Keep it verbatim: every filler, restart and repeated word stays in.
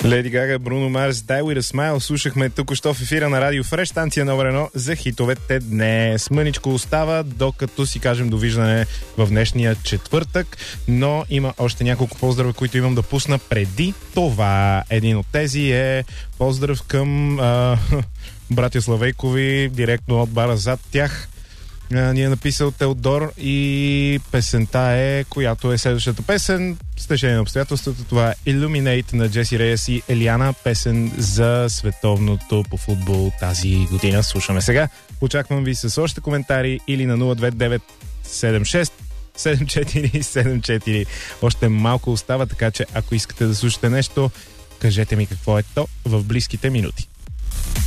Леди Гага, Бруно Марс, Die With A Smile слушахме току-що в ефира на Радио Фреш, станция номер едно за хитовете днес. Мъничко остава, докато си кажем довиждане в днешния четвъртък, но има още няколко поздрава, които имам да пусна преди това. Един от тези е поздрав към а, братя Славейкови, директно от бара зад тях. Ни е написал Теодор и песента е, която е следващата песен. С течение на обстоятелствата, това е Illuminate на Джеси Рейс и Елиана, песен за световното по футбол тази година. Слушаме сега. Очаквам ви с още коментари или на нула две девет седем шест седем четири седем четири. Още малко остава, така че ако искате да слушате нещо, кажете ми какво е то в близките минути.